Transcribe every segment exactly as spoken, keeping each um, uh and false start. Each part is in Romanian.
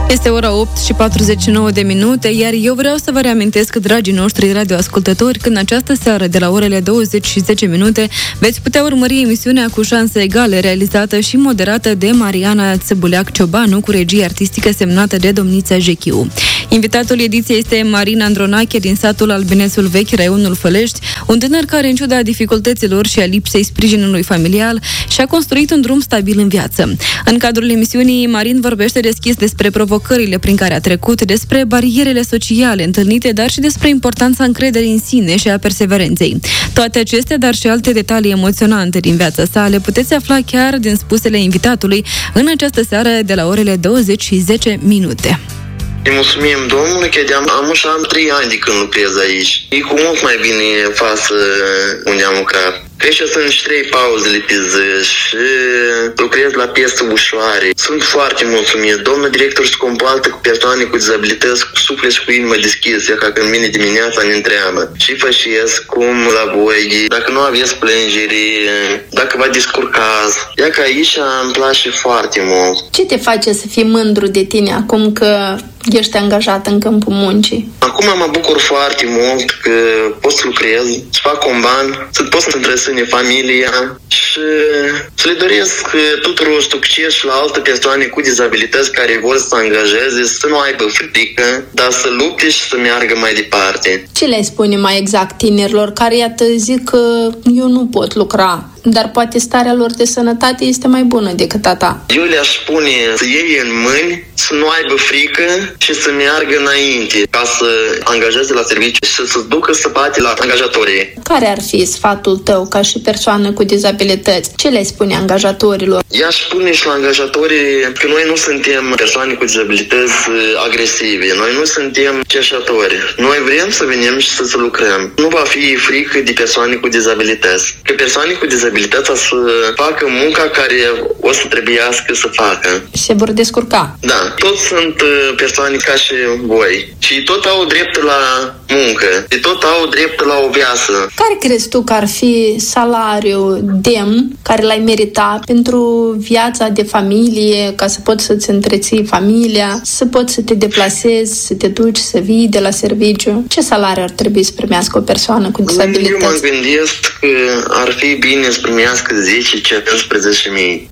Este ora opt și patruzeci și nouă de minute, iar eu vreau să vă reamintesc, dragii noștri radioascultători, că în această seară, de la orele douăzeci și zece minute, veți putea urmări emisiunea Cu șanse egale, realizată și moderată de Mariana Țăbuleac-Ciobanu, cu regie artistică semnată de domnița Jechiu. Invitatul ediției este Marin Andronache, din satul Albinețul Vechi, raionul Fălești, un tânăr care, în ciuda dificultăților și a lipsei sprijinului familial, și-a construit un drum stabil în viață. În cadrul emisiunii, Marin vorbește deschis despre provocările prin care a trecut, despre barierele sociale întâlnite, dar și despre importanța încrederii în sine și a perseverenței. Toate acestea, dar și alte detalii emoționante din viața sa, le puteți afla chiar din spusele invitatului în această seară de la orele douăzeci și zece minute. Îi mulțumim Domnului că de-am am și am trei ani de când lucrez aici. E cu mult mai bine față unde am lucrat. Că aici sunt și trei pauzele pe zi și lucrez la piese ușoare. Sunt foarte mulțumit. Domnul director se comportă cu persoane cu dizabilități, cu suflet și cu inimă deschisă, ca când vine dimineața ne întreabă și fășiesc cum la voi, dacă nu aveți plângeri, dacă vă descurcați. Ia că aici îmi place foarte mult. Ce te face să fii mândru de tine acum că ești angajat în câmpul muncii? Acum mă bucur foarte mult că pot să lucrez, să fac un ban, să pot să întreține familia și să le doresc tuturor succes și la alte persoane cu dizabilități care vor să se angajeze, să nu aibă frică, dar să lupte și să meargă mai departe. Ce le spune mai exact tinerilor care, iată, zic că eu nu pot lucra, dar poate starea lor de sănătate este mai bună decât a ta? Eu le-aș spune să iei în mâini, să nu aibă frică și să meargă înainte ca să angajeze la serviciu și să se ducă să bate la angajatorii. Care ar fi sfatul tău ca și persoană cu dizabilități? Ce le spune angajatorilor? I-aș spune și la angajatorii că noi nu suntem persoane cu dizabilități agresive, noi nu suntem cerșători. Noi vrem să venim și să, să lucrăm. Nu va fi frică de persoane cu dizabilități. Că persoane cu dizabilități să facă munca care o să trebuiască să facă. Se vor descurca. Da, toți sunt persoane ca și voi și tot au drept la muncă, și tot au drept la o viață. Care crezi tu că ar fi salariul demn care l-ai merita pentru viața de familie, ca să poți să-ți întreții familia, să poți să te deplasezi, să te duci, să vii de la serviciu? Ce salariu ar trebui să primească o persoană cu dizabilități? Eu mă gândesc că ar fi bine să primească zece cincisprezece mii.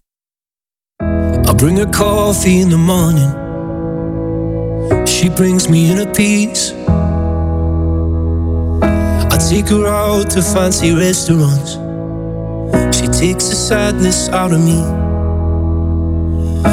I bring her coffee in the morning. She brings me inner peace. I take her out to fancy restaurants. She takes the sadness out of me.